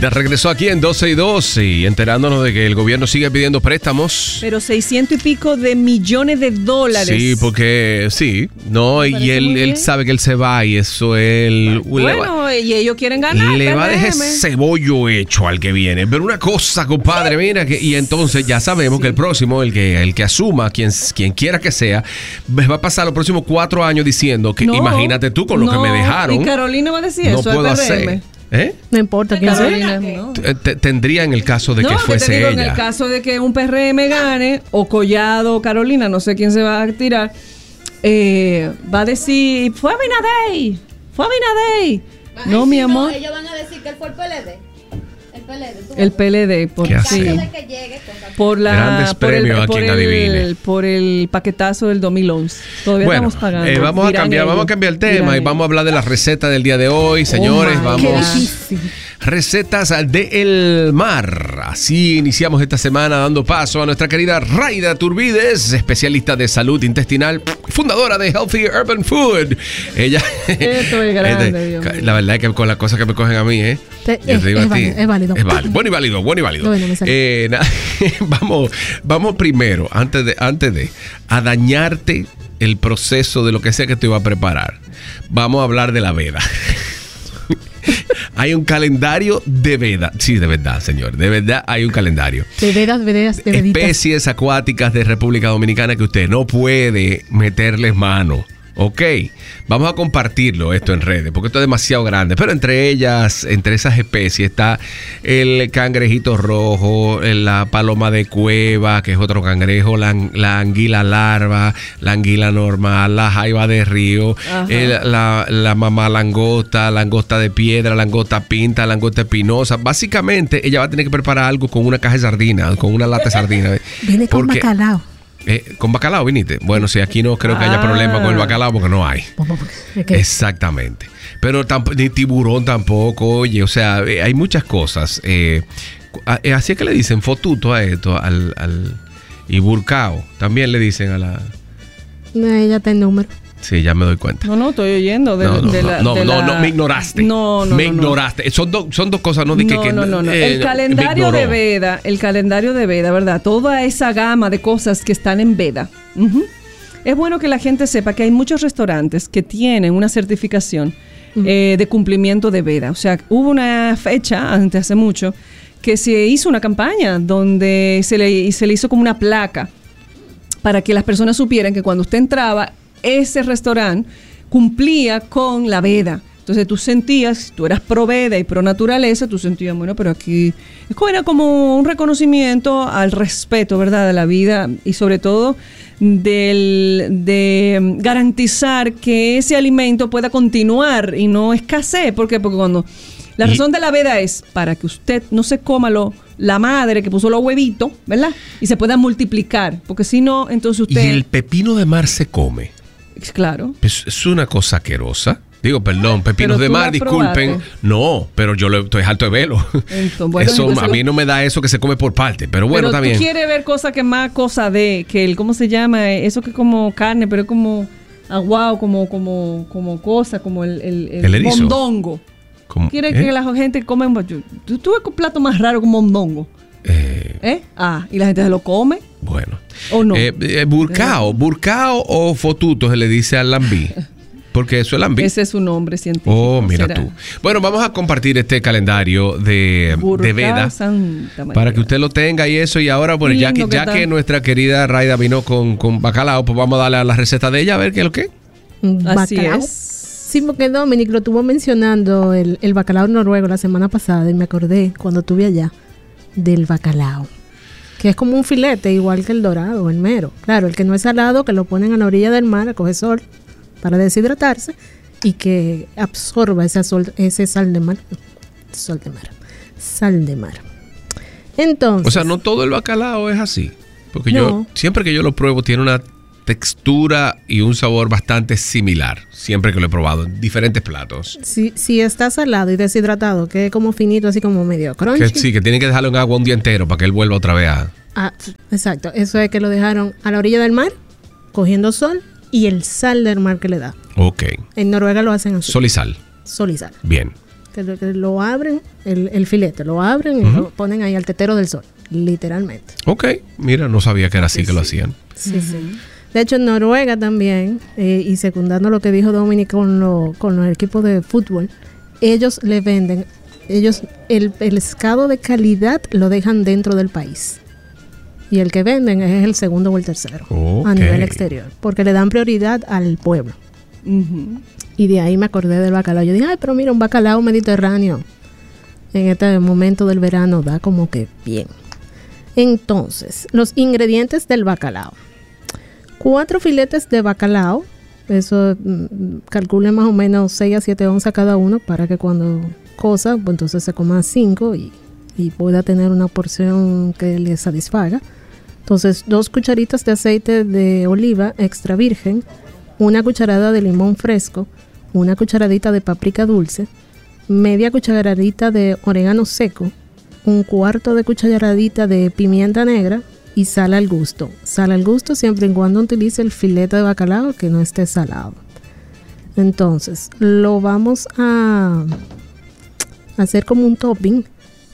De regreso aquí en 12 y 2 y enterándonos de que el gobierno sigue pidiendo préstamos. Pero 600 y pico de millones de dólares. Sí, porque sí, no, y él sabe que él se va y eso él... Bueno, y ellos quieren ganar. Le va a dejar cebollo hecho al que viene. Pero una cosa, compadre, mira, que, y entonces ya sabemos que el próximo, el que asuma, quien quiera que sea, va a pasar los próximos 4 años diciendo que imagínate tú con lo que me dejaron. Y Carolina va a decir no eso, puedo el PRM. hacer. No importa quién sea. Tendría en el caso de que fuese ella. En el caso de que un PRM gane, o Collado o Carolina, no sé quién se va a tirar, va a decir, fue Abinader. No, mi amor. Ellos van a decir que él fue el PLD. El PLD, por el paquetazo del 2011. Todavía estamos pagando. Vamos a cambiar el tema y vamos a hablar de la receta del día de hoy, señores. Recetas del mar. Así iniciamos esta semana dando paso a nuestra querida Raida Turbides, especialista de salud intestinal, fundadora de Healthy Urban Food. Ella. Esto es grande, Dios mío. La verdad es que con las cosas que me cogen a mí, yo te digo a ti. Es válido. Bueno y válido. Vamos primero, antes de a dañarte el proceso de lo que sea que te iba a preparar. Vamos a hablar de la veda. Hay un calendario de veda. Sí, de verdad, señor. De verdad hay un calendario. De veditas. Especies acuáticas de República Dominicana que usted no puede meterles mano. Ok, vamos a compartirlo esto en redes porque esto es demasiado grande, pero entre esas especies está el cangrejito rojo, la paloma de cueva, que es otro cangrejo, la anguila larva, la anguila normal, la jaiba de río, la mamá langosta de piedra, langosta pinta, langosta espinosa. Básicamente ella va a tener que preparar algo con una caja de sardinas, con una lata de sardinas. Viene con bacalao. ¿Con bacalao viniste? Bueno, si aquí no creo que haya problema con el bacalao porque no hay. Exactamente. Pero ni tiburón tampoco, oye, o sea, hay muchas cosas. Así es que le dicen fotuto a esto, y burcao. También le dicen a la... Ella está en número. Sí, ya me doy cuenta. No, estoy oyendo. No, me ignoraste. Me ignoraste. Son dos cosas, no dije que... No. El calendario de Veda, ¿verdad? Toda esa gama de cosas que están en Veda. Es bueno que la gente sepa que hay muchos restaurantes que tienen una certificación de cumplimiento de Veda. O sea, hubo una fecha, hace mucho, que se hizo una campaña donde se le hizo como una placa para que las personas supieran que cuando usted entraba, ese restaurante cumplía con la veda. Entonces tú sentías, tú eras pro veda y pro naturaleza, tú sentías, bueno, pero aquí era como un reconocimiento al respeto, ¿verdad?, de la vida y sobre todo de garantizar que ese alimento pueda continuar y no escasee. ¿Por qué? Porque cuando la razón de la veda es para que usted no se coma la madre que puso los huevitos, ¿verdad?, y se pueda multiplicar, porque si no, entonces usted... ¿Y el pepino de mar se come? Claro. Es una cosa asquerosa. Digo, perdón, pepinos de mar, disculpen. No, pero yo estoy harto de verlo. Entonces, a mí no me da eso que se come por parte, pero bueno, está bien. Tú quieres ver cosas que más cosa de, que el, ¿cómo se llama? Eso que es como carne, pero es como aguado, como cosa, como el mondongo. ¿Quieres que la gente come? Tú ves un plato más raro como mondongo. Y la gente se lo come. Bueno. ¿O no? Burcao o fotuto se le dice al lambí. Porque eso es lambí. Ese es su nombre científico. Oh, mira tú. Bueno, vamos a compartir este calendario de veda para que usted lo tenga y eso. Y ahora, bueno, ya que nuestra querida Raida vino con bacalao, pues vamos a darle a la receta de ella a ver qué es lo que. Así ¿Bacalao? es. Sí, porque Dominic lo estuvo mencionando el bacalao noruego la semana pasada y me acordé cuando estuve allá del bacalao, que es como un filete igual que el dorado, el mero. Claro, el que no es salado, que lo ponen a la orilla del mar a coger sol para deshidratarse y que absorba ese sal de mar. Entonces, o sea, no todo el bacalao es así, porque yo siempre que yo lo pruebo tiene una textura y un sabor bastante similar, siempre que lo he probado en diferentes platos. Si está salado y deshidratado, que es como finito, así como medio crunchy. Que tienen que dejarlo en agua un día entero para que él vuelva otra vez a... Exacto, eso es que lo dejaron a la orilla del mar, cogiendo sol y el sal del mar que le da. Ok. En Noruega lo hacen así. Sol y sal. Sol y sal. Bien. que lo abren, el filete, lo abren y lo ponen ahí al tetero del sol, literalmente. Ok, mira, no sabía que era así que lo hacían. Sí. De hecho, en Noruega también, y secundando lo que dijo Dominic con los equipos de fútbol, ellos le venden, el pescado de calidad lo dejan dentro del país. Y el que venden es el segundo o el tercero a nivel exterior, porque le dan prioridad al pueblo. Y de ahí me acordé del bacalao. Yo dije, pero mira, un bacalao mediterráneo en este momento del verano da como que bien. Entonces, los ingredientes del bacalao. 4 filetes de bacalao, eso calcule más o menos 6 a 7 onzas cada uno, para que cuando cosa, pues entonces se coma 5 y pueda tener una porción que le satisfaga. Entonces, 2 cucharitas de aceite de oliva extra virgen, 1 cucharada de limón fresco, 1 cucharadita de paprika dulce, media cucharadita de orégano seco, 1/4 de cucharadita de pimienta negra y sal al gusto. Sal al gusto siempre y cuando utilice el filete de bacalao que no esté salado. Entonces, lo vamos a hacer como un topping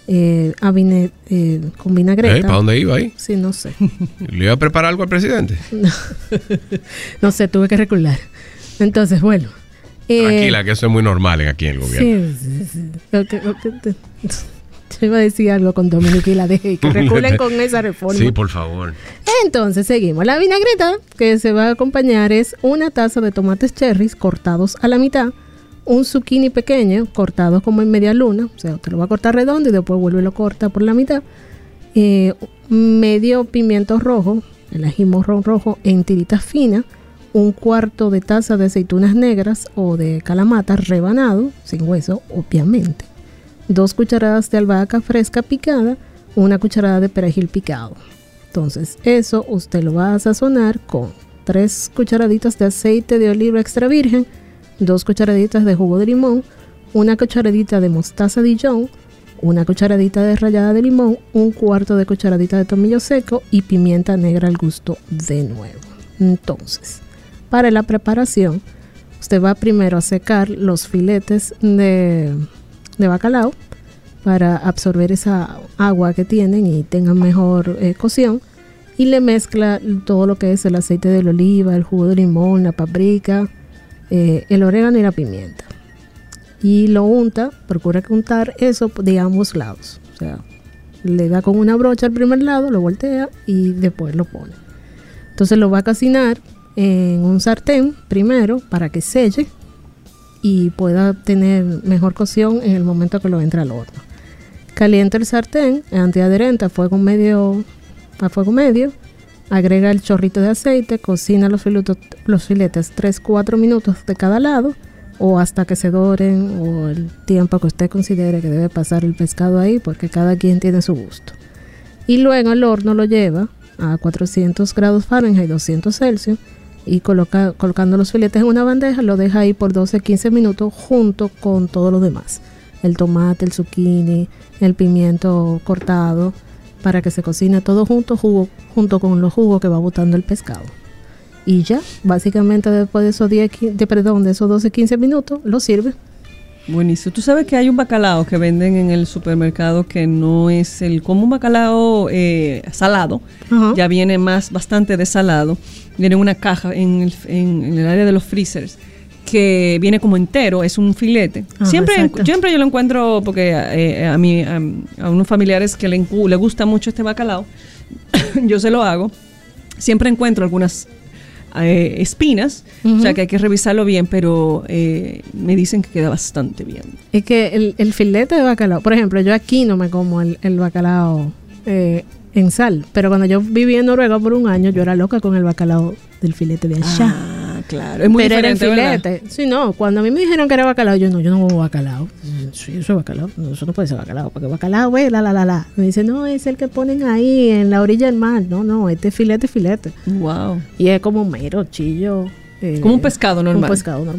con vinagreta. ¿Para dónde iba ahí? Sí, no sé. ¿Le iba a preparar algo al presidente? No sé, tuve que recular. Entonces, bueno. Tranquila, que eso es muy normal aquí en el gobierno. Sí. Yo iba a decir algo con Dominic y la dejé. Que reculen con esa reforma. Sí, por favor. Entonces, seguimos. La vinagreta que se va a acompañar es 1 taza de tomates cherries cortados a la mitad, un zucchini pequeño cortado como en media luna, o sea, usted lo va a cortar redondo y después vuelve y lo corta por la mitad, medio pimiento rojo, el ají morrón rojo en tiritas finas, 1/4 de taza de aceitunas negras o de calamata rebanado, sin hueso, obviamente, 2 cucharadas de albahaca fresca picada, 1 cucharada de perejil picado. Entonces, eso usted lo va a sazonar con 3 cucharaditas de aceite de oliva extra virgen, 2 cucharaditas de jugo de limón, 1 cucharadita de mostaza Dijon, 1 cucharadita de rallada de limón, 1/4 de cucharadita de tomillo seco y pimienta negra al gusto de nuevo. Entonces, para la preparación, usted va primero a secar los filetes de bacalao para absorber esa agua que tienen y tengan mejor cocción, y le mezcla todo lo que es el aceite de oliva, el jugo de limón, la paprika, el orégano y la pimienta, y lo unta. Procura untar eso de ambos lados, o sea, le da con una brocha al primer lado, lo voltea y después lo pone. Entonces lo va a cocinar en un sartén primero para que selle y pueda tener mejor cocción en el momento que lo entra al horno. Calienta el sartén antiadherente a fuego medio, agrega el chorrito de aceite, cocina los filetes 3-4 minutos de cada lado o hasta que se doren, o el tiempo que usted considere que debe pasar el pescado ahí, porque cada quien tiene su gusto. Y luego al horno lo lleva a 400 grados Fahrenheit, 200 Celsius, y colocando los filetes en una bandeja, lo deja ahí por 12-15 minutos junto con todo lo demás. El tomate, el zucchini, el pimiento cortado, para que se cocine todo junto con los jugos que va botando el pescado. Y ya, básicamente después de esos 12-15 minutos, lo sirve. Buenísimo. Tú sabes que hay un bacalao que venden en el supermercado que no es como un bacalao salado. Uh-huh. Ya viene bastante desalado. Viene en una caja en el área de los freezers, que viene como entero, es un filete. Siempre yo lo encuentro, porque a unos familiares que le gusta mucho este bacalao, yo se lo hago. Siempre encuentro algunas espinas, uh-huh. O sea que hay que revisarlo bien, pero me dicen que queda bastante bien. Es que el filete de bacalao, por ejemplo, yo aquí no me como el bacalao en sal, pero cuando yo viví en Noruega por un año, yo era loca con el bacalao del filete de allá. Claro, es muy pero diferente, era el filete. ¿Verdad? Sí, no, cuando a mí me dijeron que era bacalao, yo no como bacalao. Sí, eso es bacalao. No, eso no puede ser bacalao, porque bacalao es la. Me dice, no, es el que ponen ahí en la orilla del mar. No, este es filete. Wow. Y es como mero chillo. Como un pescado normal. Un pescado normal.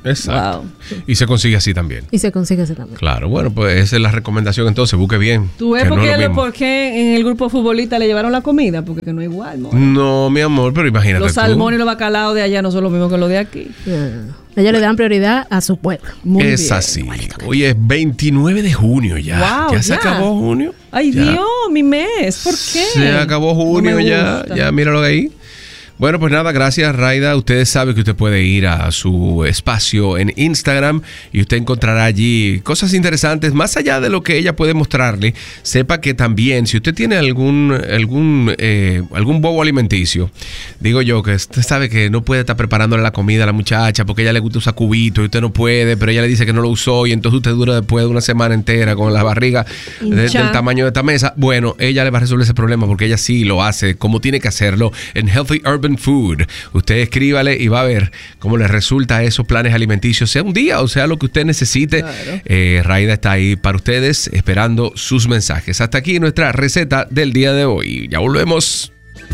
Exacto. Wow. Y se consigue así también. Claro, bueno, pues esa es la recomendación entonces, busque bien. ¿Tú ves por qué en el grupo futbolista le llevaron la comida? Porque no es igual, ¿no? No, mi amor, pero imagínate los salmones y los bacalaos de allá no son lo mismo que los de aquí. Ellos le dan prioridad a su pueblo. Muy es bien. Así. Hoy es 29 de junio ya. Wow, ¿Ya se acabó junio? Ay, ya. Dios, mi mes. ¿Por qué? Se acabó junio ya míralo ahí. Bueno, pues nada, gracias Raida. Ustedes saben que usted puede ir a su espacio en Instagram y usted encontrará allí cosas interesantes. Más allá de lo que ella puede mostrarle, sepa que también, si usted tiene algún bobo alimenticio, digo yo que usted sabe que no puede estar preparándole la comida a la muchacha porque a ella le gusta usar cubito y usted no puede, pero ella le dice que no lo usó y entonces usted dura después de una semana entera con la barriga del tamaño de esta mesa. Bueno, ella le va a resolver ese problema porque ella sí lo hace como tiene que hacerlo en Healthy Urban Food. Usted escríbale y va a ver cómo le resulta esos planes alimenticios, sea un día o sea lo que usted necesite. Claro. Raida está ahí para ustedes esperando sus mensajes. Hasta aquí nuestra receta del día de hoy. Ya volvemos.